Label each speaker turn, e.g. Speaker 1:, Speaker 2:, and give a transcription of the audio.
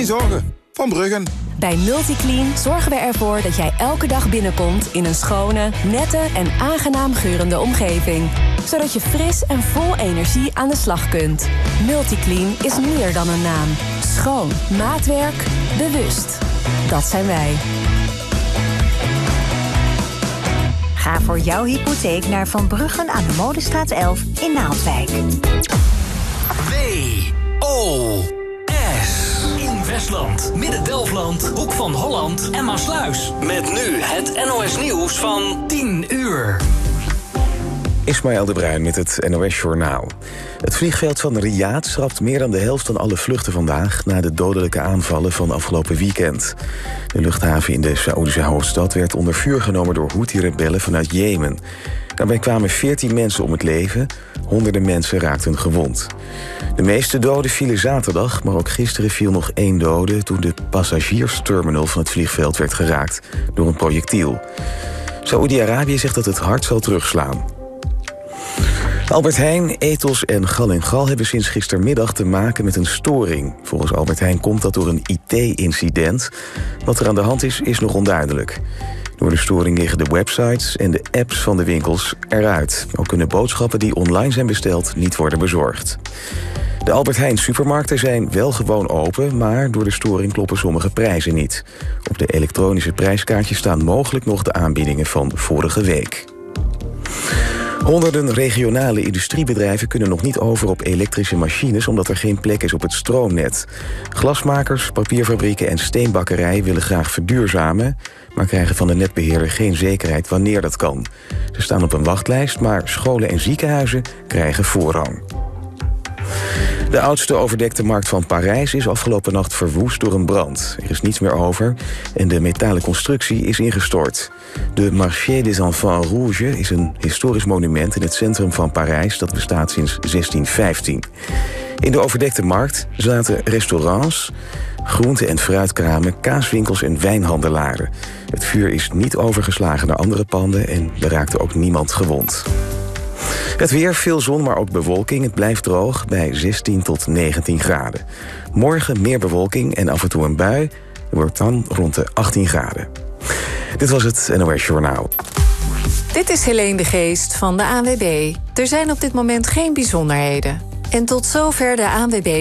Speaker 1: Multiclean Zorgen van Bruggen.
Speaker 2: Bij Multiclean zorgen we ervoor dat jij elke dag binnenkomt in een schone, nette en aangenaam geurende omgeving. Zodat je fris en vol energie aan de slag kunt. Multiclean is meer dan een naam. Schoon, maatwerk, bewust. Dat zijn wij.
Speaker 3: Ga voor jouw hypotheek naar Van Bruggen aan de Molenstraat 11 in Naaldwijk.
Speaker 4: WOS. In Westland, Midden-Delfland, Hoek van Holland en Maasluis. Met nu het NOS Nieuws van 10 uur.
Speaker 5: Ismaël de Bruin met het NOS-journaal. Het vliegveld van Riyadh schrapt meer dan de helft van alle vluchten vandaag na de dodelijke aanvallen van afgelopen weekend. De luchthaven in de Saoedische hoofdstad werd onder vuur genomen door Houthi-rebellen vanuit Jemen. Daarbij kwamen 14 mensen om het leven, honderden mensen raakten gewond. De meeste doden vielen zaterdag, maar ook gisteren viel nog 1 dode toen de passagiersterminal van het vliegveld werd geraakt door een projectiel. Saoedi-Arabië zegt dat het hard zal terugslaan. Albert Heijn, Ethos en Gal & Gal hebben sinds gistermiddag te maken met een storing. Volgens Albert Heijn komt dat door een IT-incident. Wat er aan de hand is nog onduidelijk. Door de storing liggen de websites en de apps van de winkels eruit. Ook kunnen boodschappen die online zijn besteld niet worden bezorgd. De Albert Heijn supermarkten zijn wel gewoon open, maar door de storing kloppen sommige prijzen niet. Op de elektronische prijskaartjes staan mogelijk nog de aanbiedingen van vorige week. Honderden regionale industriebedrijven kunnen nog niet over op elektrische machines omdat er geen plek is op het stroomnet. Glasmakers, papierfabrieken en steenbakkerijen willen graag verduurzamen, maar krijgen van de netbeheerder geen zekerheid wanneer dat kan. Ze staan op een wachtlijst, maar scholen en ziekenhuizen krijgen voorrang. De oudste overdekte markt van Parijs is afgelopen nacht verwoest door een brand. Er is niets meer over en de metalen constructie is ingestort. De Marché des Enfants Rouges is een historisch monument in het centrum van Parijs dat bestaat sinds 1615. In de overdekte markt zaten restaurants, groente- en fruitkramen, kaaswinkels en wijnhandelaren. Het vuur is niet overgeslagen naar andere panden en er raakte ook niemand gewond. Het weer, veel zon, maar ook bewolking. Het blijft droog bij 16 tot 19 graden. Morgen meer bewolking en af en toe een bui. Het wordt dan rond de 18 graden. Dit was het NOS Journaal.
Speaker 6: Dit is Helene de Geest van de ANWB. Er zijn op dit moment geen bijzonderheden. En tot zover de ANWB